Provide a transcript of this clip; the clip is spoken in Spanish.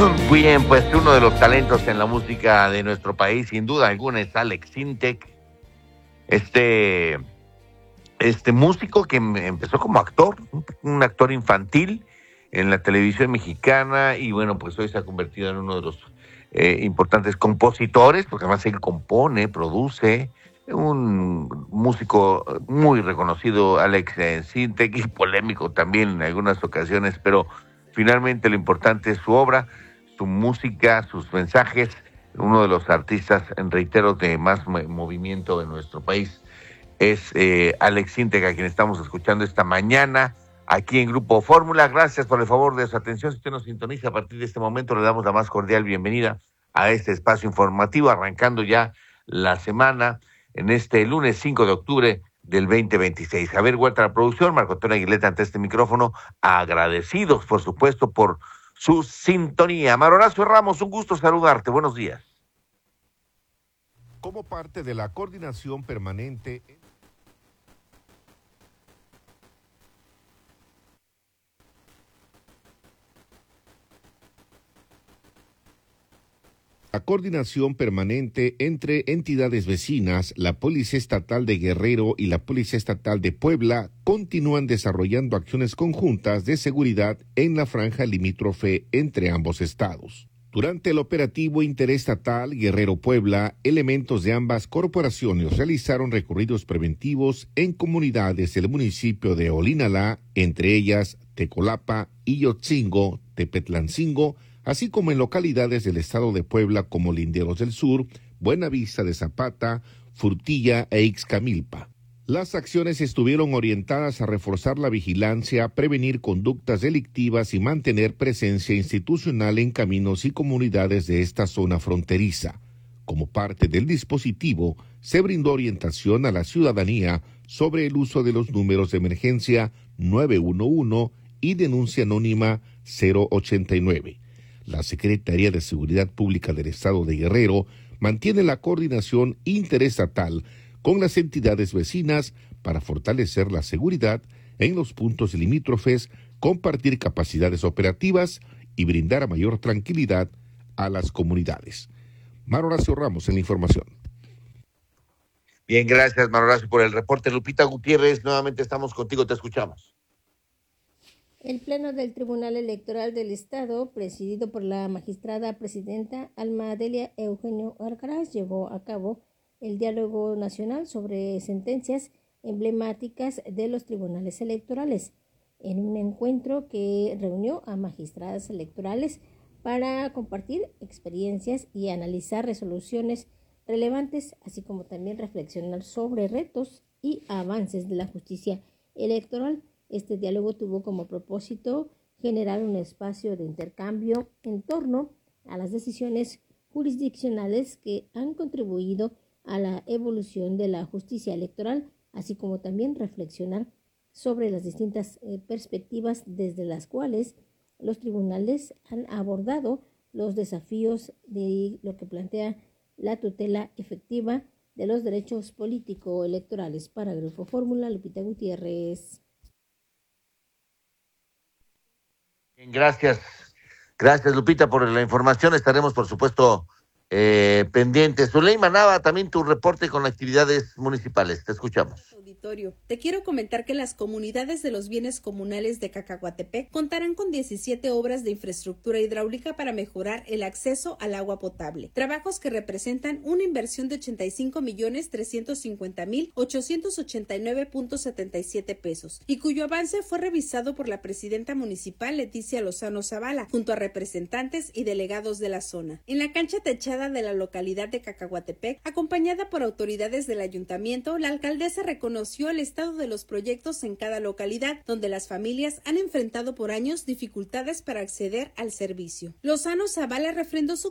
Bien, pues uno de los talentos en la música de nuestro país, sin duda alguna, es Alex Sintek, este, este músico que empezó como actor, un actor infantil en la televisión mexicana y bueno, pues hoy se ha convertido en uno de los importantes compositores, porque además él compone, produce, un músico muy reconocido, Alex Sintek, y polémico también en algunas ocasiones, pero finalmente lo importante es su obra, su música, sus mensajes, uno de los artistas, reitero, de más movimiento en nuestro país es Alex Sintek, a quien estamos escuchando esta mañana aquí en Grupo Fórmula. Gracias por el favor de su atención. Si usted nos sintoniza a partir de este momento, le damos la más cordial bienvenida a este espacio informativo, arrancando ya la semana en este lunes 5 de octubre del 2026. Javier Huerta, la producción, Marco Antonio Aguileta ante este micrófono, agradecidos, por supuesto, por su sintonía. Mario Horacio Ramos, un gusto saludarte. Buenos días. Como parte de la coordinación permanente entre entidades vecinas, la Policía Estatal de Guerrero y la Policía Estatal de Puebla continúan desarrollando acciones conjuntas de seguridad en la franja limítrofe entre ambos estados. Durante el operativo interestatal Guerrero-Puebla, elementos de ambas corporaciones realizaron recorridos preventivos en comunidades del municipio de Olinalá, entre ellas Tecolapa, Iyotzingo, Tepetlancingo, así como en localidades del estado de Puebla como Linderos del Sur, Buenavista de Zapata, Furtilla e Ixcamilpa. Las acciones estuvieron orientadas a reforzar la vigilancia, prevenir conductas delictivas y mantener presencia institucional en caminos y comunidades de esta zona fronteriza. Como parte del dispositivo, se brindó orientación a la ciudadanía sobre el uso de los números de emergencia 911 y denuncia anónima 089. La Secretaría de Seguridad Pública del Estado de Guerrero mantiene la coordinación interestatal con las entidades vecinas para fortalecer la seguridad en los puntos limítrofes, compartir capacidades operativas y brindar mayor tranquilidad a las comunidades. Mario Horacio Ramos en la información. Bien, gracias, Mario Horacio, por el reporte. Lupita Gutiérrez, nuevamente estamos contigo, te escuchamos. El Pleno del Tribunal Electoral del Estado, presidido por la magistrada presidenta Alma Adelia Eugenio Arcaraz, llevó a cabo el diálogo nacional sobre sentencias emblemáticas de los tribunales electorales, en un encuentro que reunió a magistradas electorales para compartir experiencias y analizar resoluciones relevantes, así como también reflexionar sobre retos y avances de la justicia electoral. Este diálogo tuvo como propósito generar un espacio de intercambio en torno a las decisiones jurisdiccionales que han contribuido a la evolución de la justicia electoral, así como también reflexionar sobre las distintas perspectivas desde las cuales los tribunales han abordado los desafíos de lo que plantea la tutela efectiva de los derechos político-electorales. Para Grupo Fórmula, Lupita Gutiérrez. Gracias, gracias Lupita por la información. Estaremos, por supuesto, pendientes. Zuleima Nava, también tu reporte con actividades municipales. Te escuchamos. Auditorio, te quiero comentar que las comunidades de los bienes comunales de Cacahuatepec contarán con 17 obras de infraestructura hidráulica para mejorar el acceso al agua potable. Trabajos que representan una inversión de 85.350.889.77 pesos y cuyo avance fue revisado por la presidenta municipal Leticia Lozano Zavala junto a representantes y delegados de la zona. En la cancha techada de la localidad de Cacahuatepec, acompañada por autoridades del ayuntamiento, la alcaldesa reconoció el estado de los proyectos en cada localidad, donde las familias han enfrentado por años dificultades para acceder al servicio. Lozano Zavala refrendó su